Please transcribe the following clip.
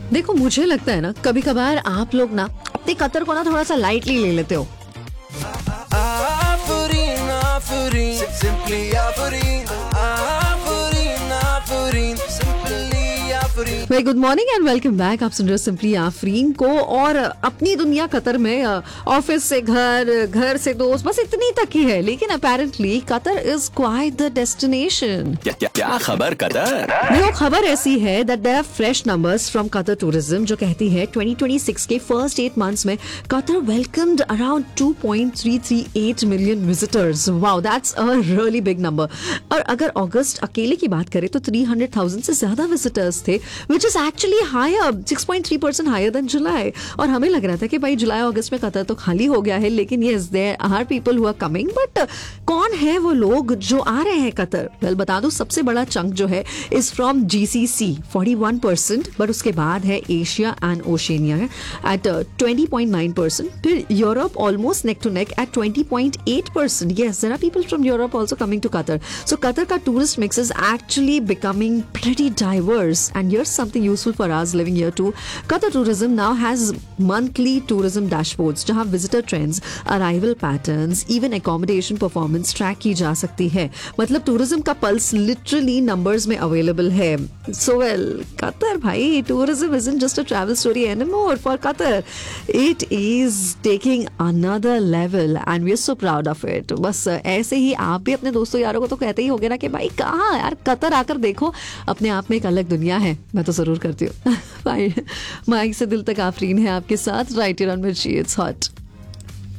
देखो मुझे लगता है ना कभी कभार आप लोग ना अपनी कतर को ना थोड़ा सा लाइटली ले लेते हो। Aferin, aferin, simply aferin, aferin, aferin, simply aferin. Very good morning and welcome back. आप सुन रहे हो सिंपली आफरीन को। और अपनी दुनिया कतर में ऑफिस से घर, घर से दोस्त, बस इतनी तक ही है। लेकिन apparently Qatar is quite the destination. क्या खबर कतर? देखो खबर ऐसी है that there are fresh numbers from Qatar tourism जो कहती है 2026 के फर्स्ट 8 मंथ्स में Qatar welcomed around 2.338 million visitors. Wow, that's a really big number. और अगर अगस्त अकेले की बात करें तो 300,000 से ज्यादा विजिटर्स थे, which is actually higher, 6.3% higher than July। और हमें लग रहा था कि भाई जुलाई अगस्त में कतर तो खाली हो गया है, लेकिन yes, there are people who are coming, but कौन है वो लोग जो आ रहे हैं कतर? वेल बता दूं सबसे बड़ा चंक जो है इज फ्रॉम GCC 41%, बट उसके बाद है एशिया एंड ओशिनिया एट 20.9%, फिर Europe almost neck to neck eight 20.8%। yes, there are people from Europe also coming to Qatar. So Qatar का tourist mix is actually becoming pretty diverse, and here's something useful for us living here too. Qatar Tourism now has monthly tourism dashboards जहां visitor trends, arrival patterns, even accommodation performance track की जा सकती है। मतलब tourism का pulse literally numbers में available है। So well, Qatar भाई, tourism isn't just a travel story anymore for Qatar. It is taking another level and we are so proud of it. बस ऐसे ही आप भी अपने दोस्तों यारों को तो कहते ही होगे ना कि भाई कहाँ यार कतर आकर देखो, अपने आप में एक अलग दुनिया है। मैं तो जरूर करती हूँ। माइक से दिल तक आफरीन है आपके साथ, राइट हियर ऑन मिर्ची, इट्स हॉट।